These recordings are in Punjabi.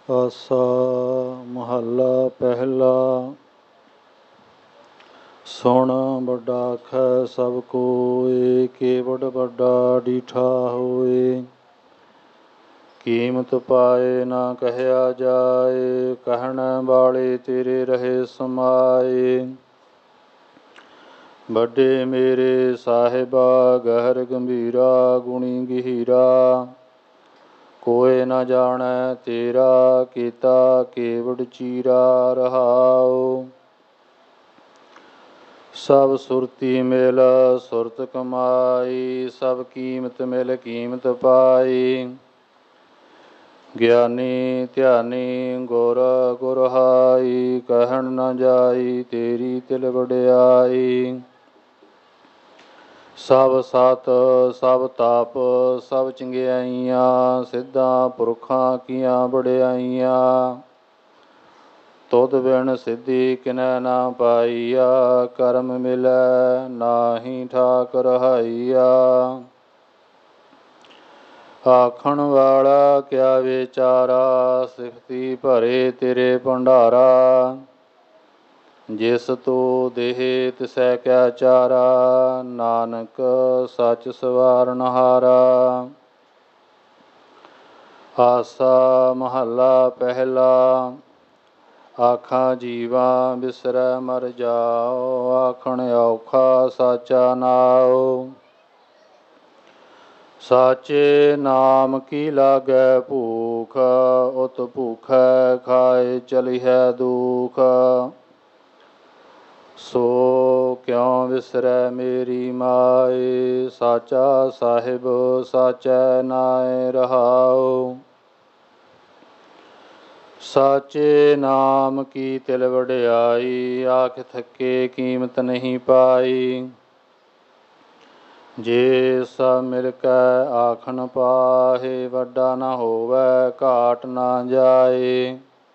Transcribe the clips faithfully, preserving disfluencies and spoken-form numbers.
ਆਸਾ ਮਹੱਲਾ ਪਹਿਲਾ। ਸੁਣ ਵੱਡਾ ਆਖੈ ਸਭ ਕੋਇ, ਕੇਵਡ ਵੱਡਾ ਡੀਠਾ ਹੋਏ। ਕੀਮਤ ਪਾਏ ਨਾ ਕਹਿਆ ਜਾਏ, ਕਹਿਣ ਵਾਲੇ ਤੇਰੇ ਰਹੇ ਸਮਾਏ। ਵੱਡੇ ਮੇਰੇ ਸਾਹਿਬਾ ਗਹਿਰ ਗੰਭੀਰਾ, ਗੁਣੀ ਗਹੀਰਾ। ਕੋਇ ਨ ਜਾਣੈ ਤੇਰਾ, ਕੀਤਾ ਕੇਵਡ ਚੀਰਾ ਰਹਾਉ। ਸਭ ਸੁਰਤੀ ਮਿਲ ਸੁਰਤ ਕਮਾਈ, ਸਭ ਕੀਮਤ ਮਿਲ ਕੀਮਤ ਪਾਈ। ਗਿਆਨੀ ਧਿਆਨੀ ਗੁਰ ਗੁਰਹਾਈ, ਕਹਿਣ ਨ ਜਾਈ ਤੇਰੀ ਤਿਲ ਵਡਿਆਈ। ਸਭ ਸਤ ਸਭ ਤਪ ਸਭ ਚੰਗਿਆਈਆਂ, ਸਿੱਧਾਂ ਪੁਰਖਾਂ ਕੀਆਂ ਵਡਿਆਈਆਂ। ਤੁਧ ਬਿਨ ਸਿੱਧੀ ਕਿਨੈ ਨਾ ਪਾਈਆ, ਕਰਮ ਮਿਲੈ ਨਾਹੀ ਠਾਕ ਰਹਾਈਆ। ਆਖਣ ਵਾਲਾ ਕਿਆ ਵਿਚਾਰਾ, ਸਿਫਤੀ ਭਰੇ ਤੇਰੇ ਭੰਡਾਰਾ। ਜਿਸ ਤੂੰ ਦੇਹ ਤਿਸੈ ਕਿਆ ਚਾਰਾ, ਨਾਨਕ ਸੱਚ ਸਵਾਰਨਹਾਰਾ। ਆਸਾ ਮਹੱਲਾ ਪਹਿਲਾ। ਆਖਾਂ ਜੀਵਾ ਬਿਸਰੈ ਮਰ ਜਾਓ, ਆਖਣ ਔਖਾ ਸਾਚਾ ਨਾਉ। ਸਾਚੇ ਨਾਮ ਕੀ ਲਾਗੈ ਭੂਖ, ਉਤ ਭੂਖੈ ਖਾਏ ਚਲਿਐ ਦੁਖ। ਸੋ ਕਿਉ ਵਿਸਰੈ ਮੇਰੀ ਮਾਏ, ਸਾਚਾ ਸਾਹਿਬ ਸਾਚੈ ਨਾਇ ਰਹਾਉ। ਸਾਚੇ ਨਾਮ ਕੀ ਤਿਲ ਵਡਿਆਈ, ਆਖ ਥਕੇ ਕੀਮਤ ਨਹੀਂ ਪਾਈ। ਜੇ ਸਭ ਮਿਲ ਕੈ ਆਖਣ ਪਾਹੇ, ਵੱਡਾ ਨਾ ਹੋਵੈ ਘਾਟ ਨਾ ਜਾਏ।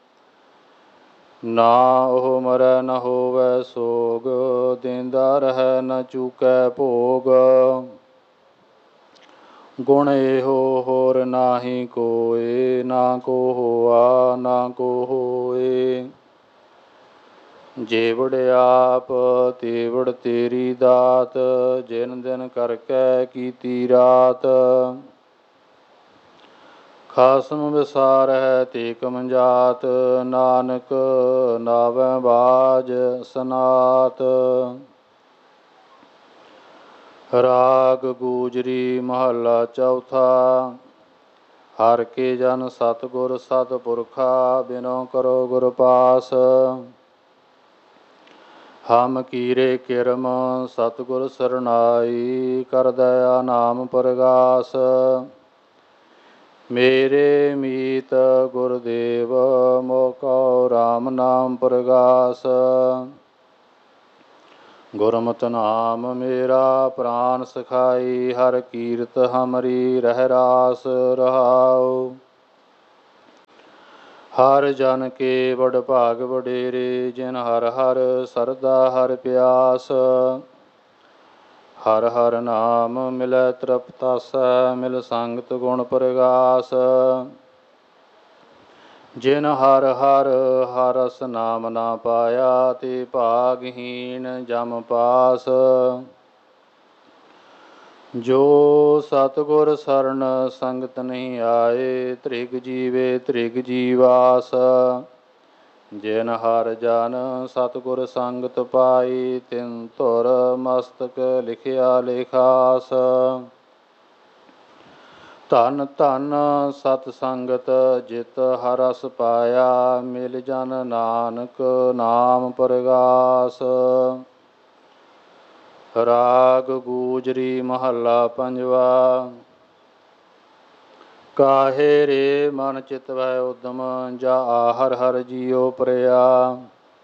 ਨਾ ਉਹ ਮਰੈ ਨ ਹੋਵੈ ਸੋਗ, ਦੇਂਦਾ ਰਹੈ ਨ ਚੂਕੈ ਭੋਗ। ਗੁਣ ਇਹੋ ਹੋਰ ਨਾਹੀ ਕੋਇ, ਨਾ ਕੋ ਹੋਆ ਨਾ ਕੋ ਹੋਏ। ਜੇਵੜ ਆਪ ਤੇਵੜ ਤੇਰੀ ਦਾਤ, ਜਿਨ ਦਿਨ ਕਰਕੇ ਕੀਤੀ ਰਾਤ। ਖਾਸਮ ਵਿਸਾਰਹਿ ਤੇ ਕਮਜਾਤ, ਨਾਨਕ ਨਾਵੈ ਬਾਝ ਸਨਾਤ। ਰਾਗ ਗੂਜਰੀ ਮਹੱਲਾ ਚੌਥਾ। ਹਰਿ ਕੇ ਜਨ ਸਤਿਗੁਰ ਸਤਿਪੁਰਖਾ, ਬਿਨੋ ਕਰੋ ਗੁਰ ਪਾਸ। ਹਮ ਕੀਰੇ ਕਿਰਮ ਸਤਿਗੁਰ ਸਰਨਾਈ, ਕਰ ਦਇਆ ਨਾਮ ਪ੍ਰਗਾਸ। ਮੇਰੇ ਮੀਤ ਗੁਰਦੇਵ, ਮੋਹ ਕਉ ਰਾਮ ਨਾਮ ਪ੍ਰਗਾਸ। ਗੁਰਮਤਿ ਨਾਮ ਮੇਰਾ ਪ੍ਰਾਨ ਸਖਾਈ, ਹਰਿ ਕੀਰਤ ਹਮਰੀ ਰਹਿ ਰਾਸ ਰਹਾਉ। ਹਰਿ ਜਨ ਕੇ ਵਡ ਭਾਗ ਵਡੇਰੇ, ਜਿਨ ਹਰਿ ਹਰਿ ਸਰਦਾ ਹਰਿ ਪਿਆਸ। ਹਰਿ ਹਰਿ ਨਾਮ ਮਿਲੈ ਤ੍ਰਿਪਤਾਸੈ, ਮਿਲ ਸੰਗਤ ਗੁਣ ਪ੍ਰਗਾਸ। ਜਿਨ ਹਰਿ ਹਰਿ ਹਰਿ ਰਸ ਨਾਮ ਨਾ ਪਾਇਆ, ਤੇ ਭਾਗਹੀਣ ਜਮ ਪਾਸ। ਜੋ ਸਤਿਗੁਰ ਸਰਣ ਸੰਗਤ ਨਹੀਂ ਆਏ, ਤ੍ਰਿਗ ਜੀਵੇ ਤ੍ਰਿਗ ਜੀਵਾਸ। ਜਿਨ ਹਰਿ ਜਨ ਸਤਿਗੁਰ ਸੰਗਤ ਪਾਈ, ਤਿਨ ਧੁਰ ਮਸਤਕ ਲਿਖਿਆ ਲੇਖਾਸ। ਧਨ ਧਨ ਸਤ ਸੰਗਤ ਜਿਤ ਹਰਿ ਰਸ ਪਾਇਆ, ਮਿਲ ਜਨ ਨਾਨਕ ਨਾਮ ਪ੍ਰਗਾਸ। ਰਾਗ ਗੂਜਰੀ ਮਹੱਲਾ ਪੰਜਵਾ। ਕਾਹੇ ਰੇ ਮਨ ਚਿਤਵੈ ਉਦਮ, ਜਾ ਆਹਰ ਹਰਿ ਜੀਉ ਪ੍ਰਿਆ।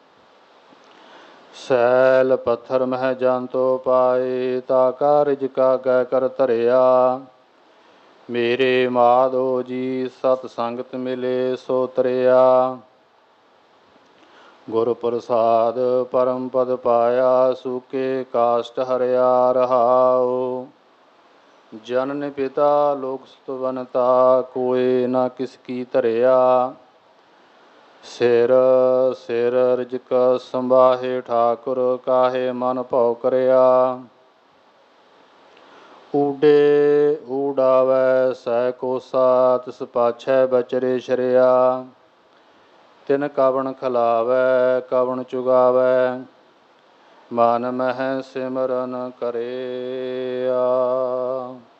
ਸੈਲ ਪੱਥਰ ਮਹਿ ਜੰਤੁ ਪਾਏ, ਤਾ ਕਾਰਜ ਕਾਗੈ ਕਰ ਧਰਿਆ। ਮੇਰੇ ਮਾਧੋ ਜੀ ਸਤ ਸੰਗਤ ਮਿਲੇ ਸੋ ਤਰਿਆ। ਗੁਰ ਪ੍ਰਸਾਦ ਪਰਮ ਪਦ ਪਾਇਆ, ਸੂਕੇ ਕਾਸ਼ਟ ਹਰਿਆ ਰਹਾਉ। ਜਨਨ ਪਿਤਾ ਲੋਕ ਸੁਤਵਨਤਾ, ਕੋਇ ਨਾ ਕਿਸ ਕੀ ਧਰਿਆ। ਸਿਰ ਸਿਰ ਰਿਜਕ ਸੰਭਾਹੇ ਠਾਕੁਰ ਕਾਹੇ ਮਨ ਭਉ ਕਰਿਆ। ਊਡੇ ਊਡਾਵੈ ਸਹਿ ਕੋਸਾ ਤਿਸ ਪਾਛੈ ਬਚਰੇ ਸ਼ਰਿਆ। ਤਿਨ ਕਵਣ ਖਿਲਾਵੈ ਕਵਣ ਚੁਗਾਵੈ ਮਨ ਮਹਿ ਸਿਮਰਨ ਕਰਿਆ।